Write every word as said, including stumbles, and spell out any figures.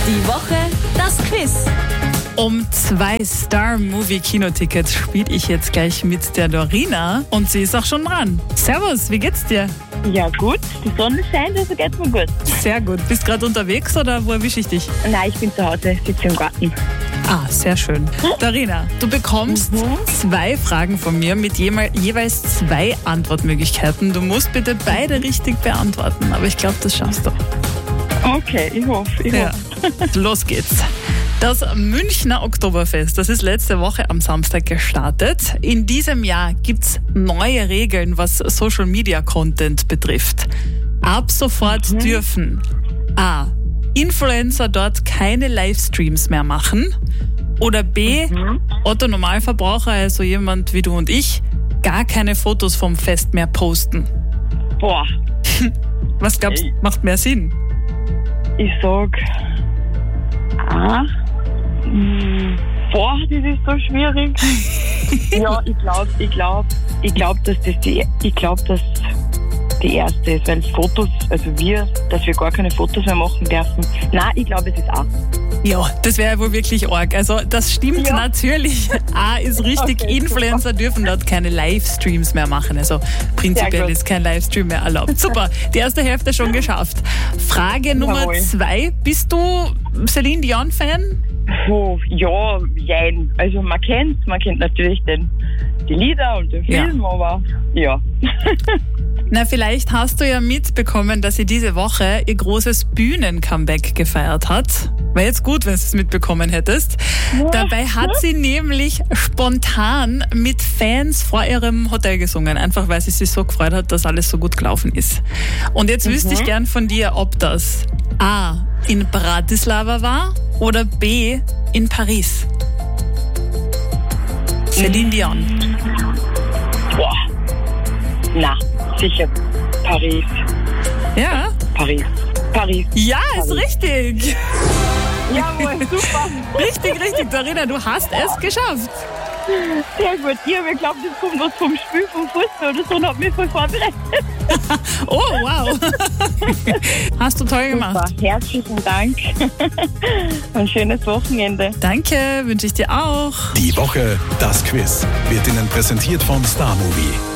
Die Woche, das Quiz. Um zwei Star-Movie-Kinotickets spiele ich jetzt gleich mit der Dorina und sie ist auch schon dran. Servus, wie geht's dir? Ja gut, die Sonne scheint, also geht's mir gut. Sehr gut. Bist gerade unterwegs oder wo erwische ich dich? Nein, ich bin zu Hause, sitze im Garten. Ah, sehr schön. Dorina, du bekommst Mhm. zwei Fragen von mir mit jemal, jeweils zwei Antwortmöglichkeiten. Du musst bitte beide richtig beantworten, aber ich glaube, das schaffst du. Okay, ich hoffe, ich Ja. hoffe. Los geht's. Das Münchner Oktoberfest, das ist letzte Woche am Samstag gestartet. In diesem Jahr gibt's neue Regeln, was Social Media Content betrifft. Ab sofort Mhm. dürfen A. Influencer dort keine Livestreams mehr machen. Oder B. Mhm. Otto Normalverbraucher, also jemand wie du und ich, gar keine Fotos vom Fest mehr posten. Boah, Was glaubst du, macht mehr Sinn? ich sag... Ah, mh, boah, das ist so schwierig. Ja, ich glaube, ich glaube, ich glaube, dass das die, ich glaube, dass die erste ist, weil Fotos, also wir, dass wir gar keine Fotos mehr machen dürfen. Nein, ich glaube, es ist auch. Ja, das wäre wohl wirklich arg. Also das stimmt Ja. natürlich. A ist richtig, Okay, Influencer dürfen dort keine Livestreams mehr machen. Also prinzipiell Sehr gut. ist kein Livestream mehr erlaubt. Super, die erste Hälfte schon geschafft. Frage Nummer Jawohl. zwei. Bist du Celine Dion-Fan? Oh, ja, jein. Also man kennt, man kennt natürlich den, die Lieder und den Ja. Film, aber ja. Na, vielleicht hast du ja mitbekommen, dass sie diese Woche ihr großes Bühnen-Comeback gefeiert hat. Wäre jetzt gut, wenn du es mitbekommen hättest. Dabei hat sie nämlich spontan mit Fans vor ihrem Hotel gesungen, einfach weil sie sich so gefreut hat, dass alles so gut gelaufen ist. Und jetzt wüsste ich gern von dir, ob das A. in Bratislava war oder B. in Paris. Celine Dion. Boah. Na, sicher Paris. Ja? Paris. Paris. Ja, ist richtig. Jawohl, super. Richtig, richtig, Dorina, du hast es geschafft. Sehr gut. Ich habe geglaubt, es kommt was vom Spiel vom Fußball oder so und habe mich voll vorbereitet. Oh, wow. Hast du toll gemacht. Super. Herzlichen Dank. Ein schönes Wochenende. Danke, wünsche ich dir auch. Die Woche, das Quiz, wird Ihnen präsentiert von Star Movie.